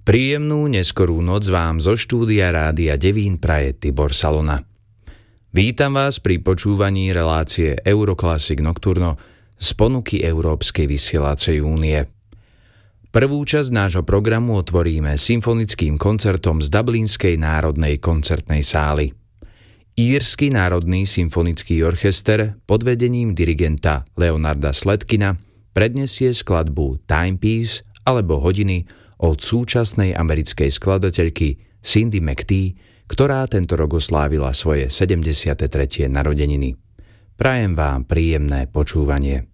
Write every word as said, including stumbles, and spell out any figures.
Príjemnú neskorú noc vám zo štúdia Rádia Devín praje Tibor Salona. Vítam vás pri počúvaní relácie Euroclassic Nocturno z ponuky Európskej vysielacej únie. Prvú časť nášho programu otvoríme symfonickým koncertom z Dublinskej národnej koncertnej sály. Írsky národný symfonický orchester pod vedením dirigenta Leonarda Sladkina prednesie skladbu Timepiece alebo Hodiny od súčasnej americkej skladateľky Cindy McTee, ktorá tento rok oslávila svoje sedemdesiate tretie narodeniny. Prajem vám príjemné počúvanie.